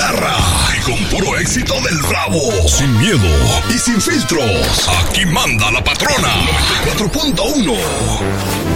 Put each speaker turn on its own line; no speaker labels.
garra y con puro éxito del Bravo. Sin miedo y sin filtros. Aquí manda la patrona. 94.1.